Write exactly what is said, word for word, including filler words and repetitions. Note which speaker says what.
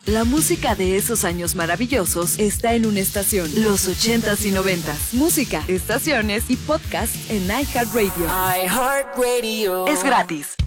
Speaker 1: La música de esos años maravillosos está en una estación. Los ochentas y noventas. Música, estaciones y podcast en iHeartRadio.
Speaker 2: iHeartRadio.
Speaker 1: Es gratis.